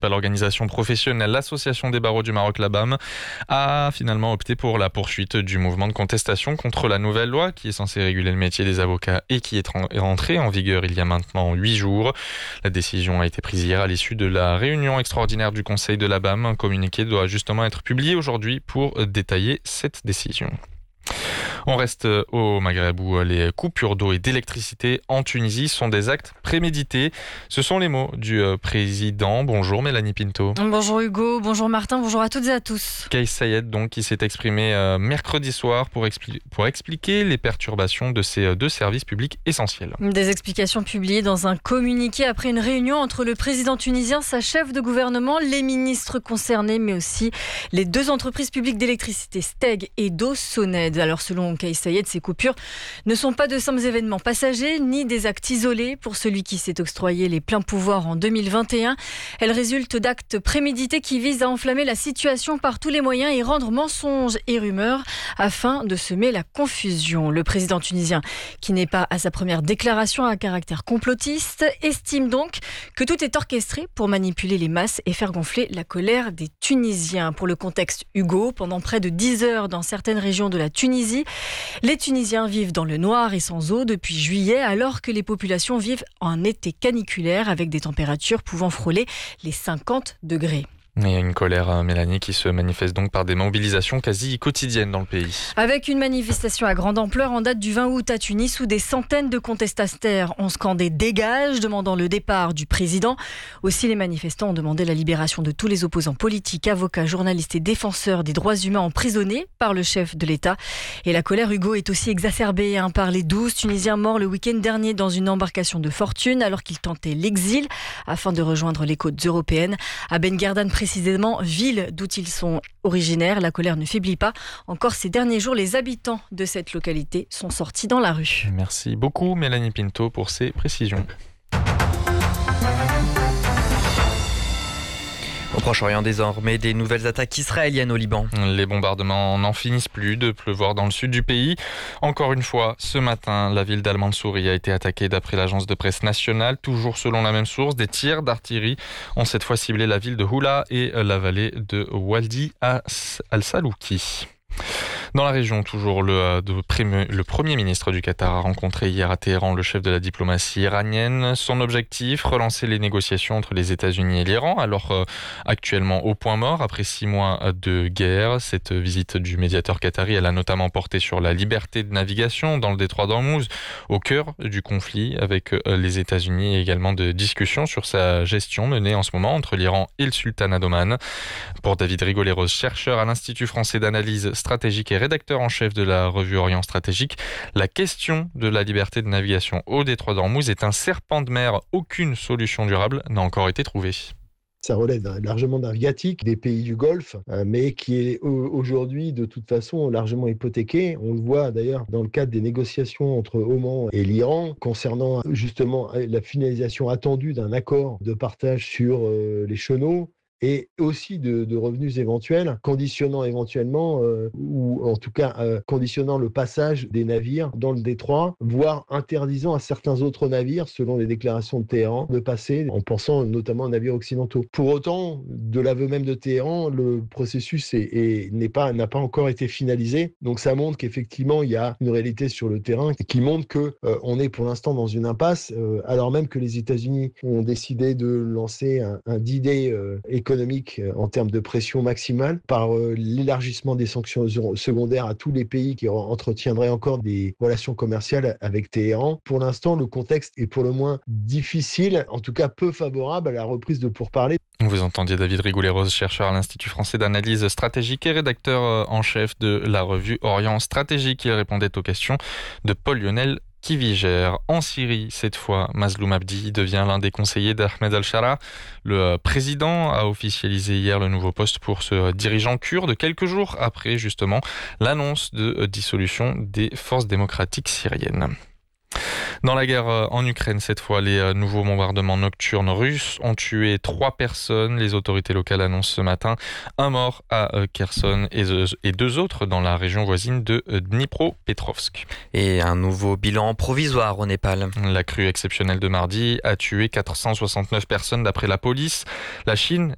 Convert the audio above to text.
L'organisation professionnelle, l'Association des barreaux du Maroc, l'ABAM, a finalement opté pour la poursuite du mouvement de contestation contre la nouvelle loi qui est censée réguler le métier des avocats et qui est entrée en vigueur il y a maintenant 8 jours. La décision a été prise hier à l'issue de la réunion extraordinaire du Conseil de l'ABAM. Un communiqué doit justement être publié aujourd'hui pour détailler cette décision. On reste au Maghreb où les coupures d'eau et d'électricité en Tunisie sont des actes prémédités. Ce sont les mots du président. Bonjour Mélanie Pinto. Bonjour Hugo, bonjour Martin, bonjour à toutes et à tous. Kais Sayed donc qui s'est exprimé mercredi soir pour expliquer les perturbations de ces deux services publics essentiels. Des explications publiées dans un communiqué après une réunion entre le président tunisien, sa chef de gouvernement, les ministres concernés, mais aussi les deux entreprises publiques d'électricité, Steg et d'eau, Soned. Alors selon Kais Sayed, ces coupures ne sont pas de simples événements passagers ni des actes isolés pour celui qui s'est octroyé les pleins pouvoirs en 2021. Elles résultent d'actes prémédités qui visent à enflammer la situation par tous les moyens et rendre mensonges et rumeurs afin de semer la confusion. Le président tunisien, qui n'est pas à sa première déclaration à caractère complotiste, estime donc que tout est orchestré pour manipuler les masses et faire gonfler la colère des Tunisiens. Pour le contexte, Hugo, pendant près de 10 heures dans certaines régions de la Tunisie, les Tunisiens vivent dans le noir et sans eau depuis juillet, alors que les populations vivent en été caniculaire avec des températures pouvant frôler les 50 degrés. Et une colère, Mélanie, qui se manifeste donc par des mobilisations quasi quotidiennes dans le pays. Avec une manifestation à grande ampleur en date du 20 août à Tunis où des centaines de contestataires ont scandé « Dégage !» demandant le départ du président. Aussi, les manifestants ont demandé la libération de tous les opposants politiques, avocats, journalistes et défenseurs des droits humains emprisonnés par le chef de l'État. Et la colère, Hugo, est aussi exacerbée par les 12 Tunisiens morts le week-end dernier dans une embarcation de fortune alors qu'ils tentaient l'exil afin de rejoindre les côtes européennes. À Ben Guerdane, précisément, ville d'où ils sont originaires, la colère ne faiblit pas. Encore ces derniers jours, les habitants de cette localité sont sortis dans la rue. Merci beaucoup Mélanie Pinto pour ces précisions. Au Proche-Orient désormais, des nouvelles attaques israéliennes au Liban. Les bombardements n'en finissent plus de pleuvoir dans le sud du pays. Encore une fois, ce matin, la ville d'Al-Mansouri a été attaquée d'après l'agence de presse nationale. Toujours selon la même source, des tirs d'artillerie ont cette fois ciblé la ville de Houla et la vallée de Wadi al-Salouki. Dans la région, toujours, le Premier ministre du Qatar a rencontré hier à Téhéran le chef de la diplomatie iranienne. Son objectif, relancer les négociations entre les États-Unis et l'Iran, alors actuellement au point mort après 6 mois de guerre. Cette visite du médiateur qatari, elle a notamment porté sur la liberté de navigation dans le détroit d'Ormuz, au cœur du conflit avec les États-Unis, et également de discussions sur sa gestion menée en ce moment entre l'Iran et le sultanat d'Oman. Pour David Rigoleros, chercheur à l'Institut français d'analyse stratégique et rédacteur en chef de la revue Orient Stratégique, la question de la liberté de navigation au détroit d'Ormuz est un serpent de mer. Aucune solution durable n'a encore été trouvée. Ça relève largement d'un viatique des pays du Golfe, mais qui est aujourd'hui de toute façon largement hypothéqué. On le voit d'ailleurs dans le cadre des négociations entre Oman et l'Iran concernant justement la finalisation attendue d'un accord de partage sur les chenaux, et aussi de revenus éventuels, conditionnant éventuellement, ou en tout cas conditionnant le passage des navires dans le détroit, voire interdisant à certains autres navires, selon les déclarations de Téhéran, de passer, en pensant notamment aux navires occidentaux. Pour autant, de l'aveu même de Téhéran, le processus n'a pas encore été finalisé. Donc ça montre qu'effectivement, il y a une réalité sur le terrain qui montre qu'on est pour l'instant dans une impasse, alors même que les États-Unis ont décidé de lancer un D-Day économique en termes de pression maximale par l'élargissement des sanctions secondaires à tous les pays qui entretiendraient encore des relations commerciales avec Téhéran. Pour l'instant, le contexte est pour le moins difficile, en tout cas peu favorable à la reprise de pourparlers. Vous entendiez David Rigoleros, chercheur à l'Institut français d'analyse stratégique et rédacteur en chef de la revue Orient Stratégique. Il répondait aux questions de Paul-Lionel Kivigère. En Syrie, cette fois, Mazloum Abdi devient l'un des conseillers d'Ahmed al-Shara. Le président a officialisé hier le nouveau poste pour ce dirigeant kurde, quelques jours après justement l'annonce de dissolution des forces démocratiques syriennes. Dans la guerre en Ukraine, cette fois, les nouveaux bombardements nocturnes russes ont tué 3 personnes. Les autorités locales annoncent ce matin un mort à Kherson et 2 autres dans la région voisine de Dnipropetrovsk. Et un nouveau bilan provisoire au Népal. La crue exceptionnelle de mardi a tué 469 personnes d'après la police. La Chine